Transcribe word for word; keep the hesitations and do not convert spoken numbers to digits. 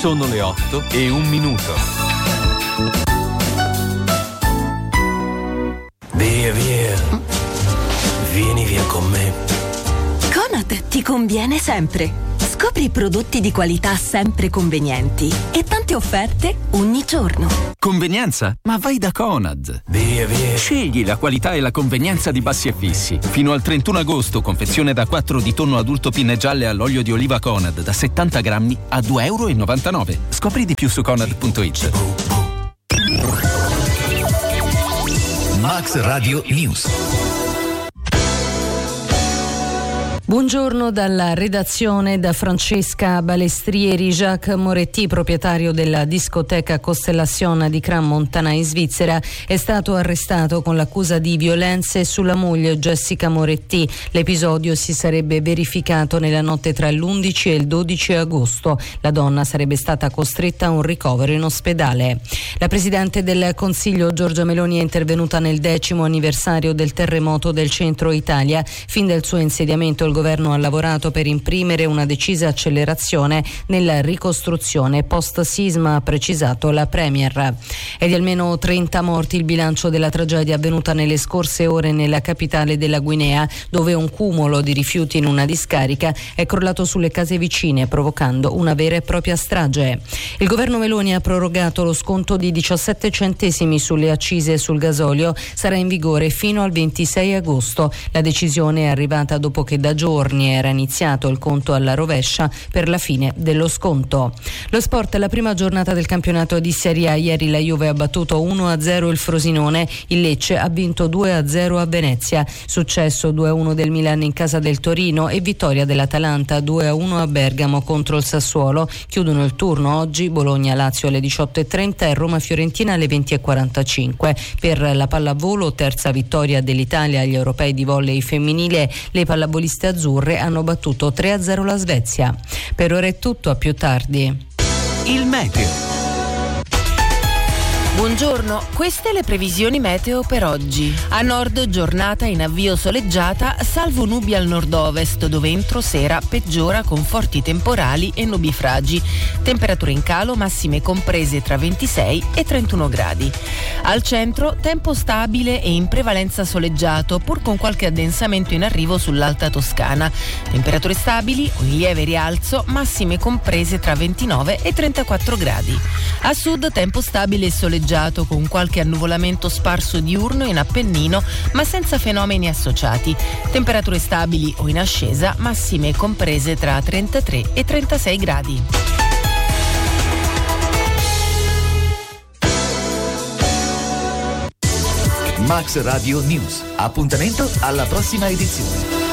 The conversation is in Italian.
Sono le otto e un minuto. Via, via. Vieni via con me. Conad ti conviene sempre. Scopri prodotti di qualità sempre convenienti e tante offerte ogni giorno. Convenienza? Ma vai da Conad. Via, via. Scegli la qualità e la convenienza di Bassi e Fissi. Fino al trentuno agosto, confezione da quattro di tonno adulto pinne gialle all'olio di oliva Conad da settanta grammi a due e novantanove euro. Scopri di più su conad punto it. Max Radio News. Buongiorno dalla redazione, da Francesca Balestrieri. Jacques Moretti, proprietario della discoteca Costellation di Crans-Montana in Svizzera, è stato arrestato con l'accusa di violenze sulla moglie Jessica Moretti. L'episodio si sarebbe verificato nella notte tra l'undici e il dodici agosto. La donna sarebbe stata costretta a un ricovero in ospedale. La Presidente del Consiglio Giorgia Meloni è intervenuta nel decimo anniversario del terremoto del centro Italia. Fin dal suo insediamento il governo ha lavorato per imprimere una decisa accelerazione nella ricostruzione post-sisma, ha precisato la Premier. È di almeno trenta morti il bilancio della tragedia avvenuta nelle scorse ore nella capitale della Guinea, dove un cumulo di rifiuti in una discarica è crollato sulle case vicine, provocando una vera e propria strage. Il governo Meloni ha prorogato lo sconto di diciassette centesimi sulle accise sul gasolio, sarà in vigore fino al ventisei agosto. La decisione è arrivata dopo che da giorni era iniziato il conto alla rovescia per la fine dello sconto. Lo sport, la prima giornata del campionato di Serie A. Ieri la Juve ha battuto uno a zero il Frosinone, il Lecce ha vinto due a zero a Venezia, successo due a uno del Milan in casa del Torino e vittoria dell'Atalanta due a uno a Bergamo contro il Sassuolo. Chiudono il turno oggi Bologna-Lazio alle diciotto e trenta e Roma-Fiorentina alle venti e quarantacinque. Per la pallavolo, terza vittoria dell'Italia agli europei di volley femminile, le pallavoliste azzurre hanno battuto tre a zero la Svezia. Per ora è tutto, a più tardi. Il meteo. Buongiorno, queste le previsioni meteo per oggi. A nord giornata in avvio soleggiata, salvo nubi al nord-ovest, dove entro sera peggiora con forti temporali e nubifragi. Temperature in calo, massime comprese tra ventisei e trentuno gradi. Al centro tempo stabile e in prevalenza soleggiato, pur con qualche addensamento in arrivo sull'Alta Toscana. Temperature stabili o in lieve rialzo, massime comprese tra ventinove e trentaquattro gradi. A sud tempo stabile e soleggiato, con qualche annuvolamento sparso diurno in Appennino, ma senza fenomeni associati. Temperature stabili o in ascesa, massime comprese tra trentatré e trentasei gradi. Max Radio News. Appuntamento alla prossima edizione.